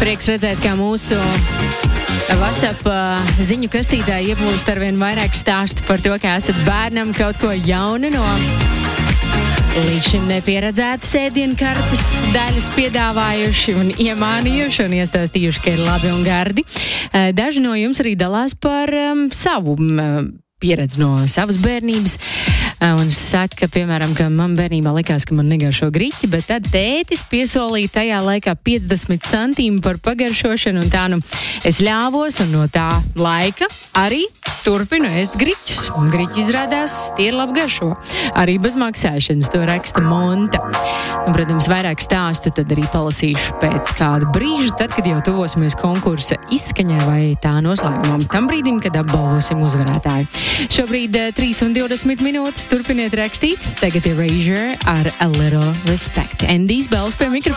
Prieks redzēt, kā mūsu WhatsApp ziņu kastītā ieplūst arvien vairāk stāstu par to, kā esat bērnam kaut ko jaunu no līdz šim nepieredzētas ēdienkartes daļas piedāvājuši un iemānījuši un iestāstījuši, ka ir labi un gardi. Daži no jums arī dalās par savu pieredzi no savas bērnības un saka, piemēram, ka man bērnībā likās, ka man negaršo griķi, bet tad tētis piesolīja tajā laikā 50 centīmu par pagaršošanu un tā nu es ļāvos un no tā laika arī turpinu ēst griķus. Un griķi izrādās, tie ir labi garšo. Arī bez maksāšanas, to raksta Monta. Un, protams, vairāk stāstu tad arī palasīšu pēc kāda brīža, tad, kad jau tuvosimies konkursa izskaņai vai tā noslēgumam. Tam brīdim, kad apbalvosim uzvarētāju. Šobrīd 3:20 minūtes, turpiniet rakstīt. Tagad ir Erasure ar A Little Respect. Endijs Bells pie mikrofona.